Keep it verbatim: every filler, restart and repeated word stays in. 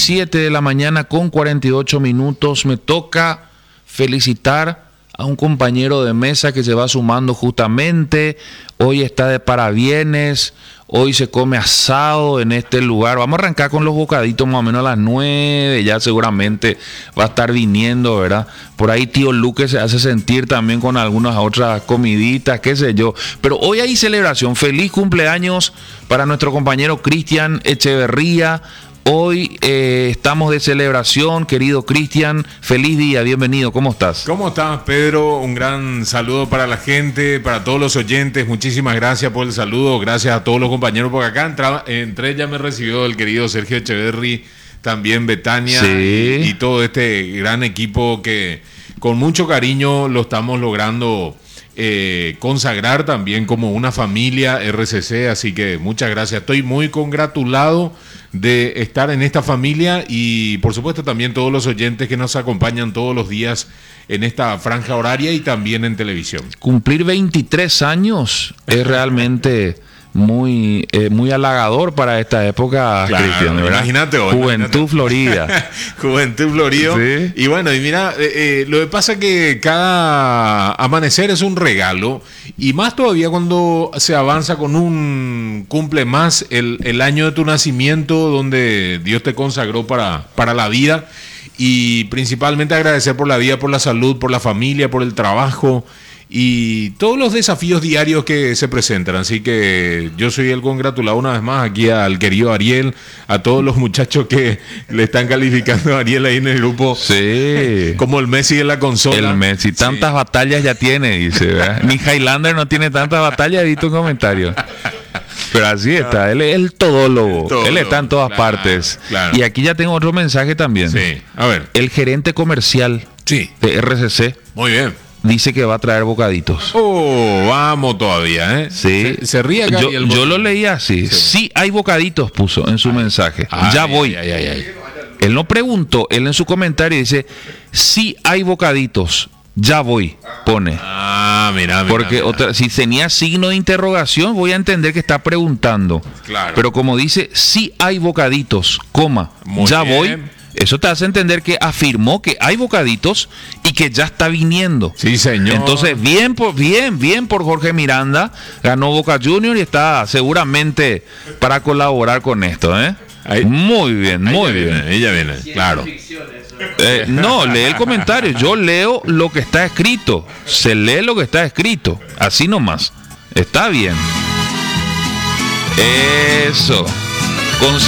siete de la mañana con cuarenta y ocho minutos. Me toca felicitar a un compañero de mesa que se va sumando justamente. Hoy está de parabienes. Hoy se come asado en este lugar. Vamos a arrancar con los bocaditos más o menos a las nueve. Ya seguramente va a estar viniendo, ¿verdad? Por ahí tío Luque se hace sentir también con algunas otras comiditas, qué sé yo. Pero hoy hay celebración. Feliz cumpleaños para nuestro compañero Cristian Echeverría. Hoy eh, estamos de celebración, querido Cristian. Feliz día, bienvenido. ¿Cómo estás? ¿Cómo estás, Pedro? Un gran saludo para la gente, para todos los oyentes. Muchísimas gracias por el saludo. Gracias a todos los compañeros. Porque acá entraba, entré, ya me recibió el querido Sergio Echeverry, también Betania, sí. y, y todo este gran equipo que con mucho cariño lo estamos logrando eh, consagrar también como una familia R C C. Así que muchas gracias. Estoy muy congratulado de estar en esta familia y por supuesto también todos los oyentes que nos acompañan todos los días en esta franja horaria y también en televisión. Cumplir veintitrés años es realmente muy eh, muy halagador para esta época, claro, Cristian. Imagínate hoy. Juventud imagínate. Florida. Juventud Florido. Sí. Y bueno, y mira, eh, eh, lo que pasa es que cada amanecer es un regalo y más todavía cuando se avanza con un cumple más el, el año de tu nacimiento donde Dios te consagró para, para la vida y principalmente agradecer por la vida, por la salud, por la familia, por el trabajo y todos los desafíos diarios que se presentan. Así que yo soy el congratulado una vez más aquí al querido Ariel, a todos los muchachos que le están calificando a Ariel ahí en el grupo. Sí. Como el Messi de la consola. El Messi, tantas sí. batallas ya tiene, dice, ¿verdad? Ni Highlander no tiene tantas batallas, he visto un comentario. Pero así está, él es el todólogo, todólogo. Él está en todas claro, partes. Claro. Y aquí ya tengo otro mensaje también. Sí, a ver. El gerente comercial sí. de R C C. Muy bien. Dice que va a traer bocaditos. Oh, vamos todavía, ¿eh? Sí. Se, se ríe acá yo, y el yo lo leí así. Sí. sí hay bocaditos, puso en su ay, mensaje. Ay, ya voy. Ay, ay, ay. Él no preguntó, él en su comentario dice, sí hay bocaditos, ya voy, pone. Ah, mira, mira. Porque mira. Otra, si tenía signo de interrogación, voy a entender que está preguntando. Claro. Pero como dice, sí hay bocaditos, coma, Muy ya bien. voy. Eso te hace entender que afirmó que hay bocaditos y que ya está viniendo. Sí, señor. Entonces, bien por bien, bien por Jorge Miranda. Ganó Boca Junior y está seguramente para colaborar con esto, ¿eh? Ahí, muy bien, muy bien. Viene, ella viene, claro. Eh, no, lee el comentario. Yo leo lo que está escrito. Se lee lo que está escrito. Así nomás. Está bien. Eso. Con